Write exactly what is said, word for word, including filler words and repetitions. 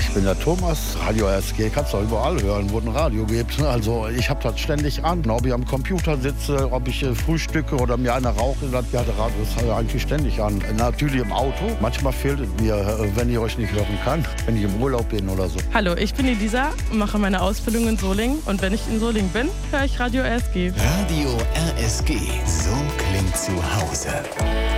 Ich bin der Thomas, Radio R S G, kannst du überall hören, wo ein Radio gibt. Also ich habe das ständig an, ob ich am Computer sitze, ob ich äh, frühstücke oder mir eine rauche, das ja, der Radio ist halt eigentlich ständig an. Natürlich im Auto, manchmal fehlt es mir, äh, wenn ich euch nicht hören kann, wenn ich im Urlaub bin oder so. Hallo, ich bin Elisa, mache meine Ausbildung in Solingen und wenn ich in Solingen bin, höre ich Radio R S G. Radio R S G, so klingt zu Hause.